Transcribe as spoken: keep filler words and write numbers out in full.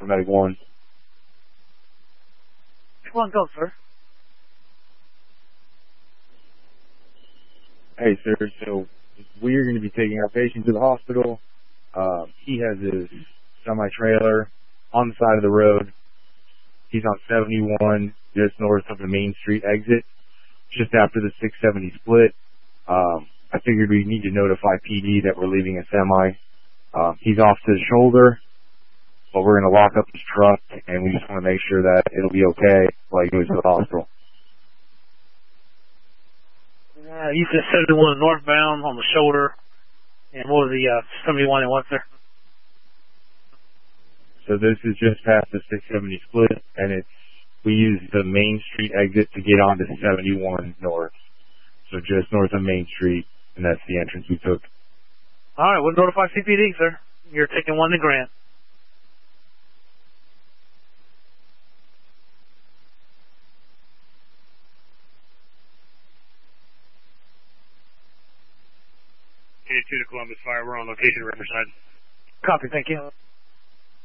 Medic one. Come on, go, sir. Hey, sir. So we're going to be taking our patient to the hospital. Uh, he has his semi-trailer on the side of the road. He's on seventy-one, just north of the Main Street exit, just after the six seventy split. Um, I figured we need to notify P D that we're leaving a semi. Uh, he's off to the shoulder, but we're going to lock up his truck, and we just want to make sure that it'll be okay while he goes to the hospital. Uh, you said seventy-one northbound on the shoulder, and what was the uh, seventy-one and what, sir? So this is just past the six seventy split, and it's we use the Main Street exit to get onto seventy-one north. So just north of Main Street, and that's the entrance we took. All right, we'll notify C P D, sir. You're taking one to Grant. eighty-two to Columbus Fire. We're on location, Riverside. Copy, thank you.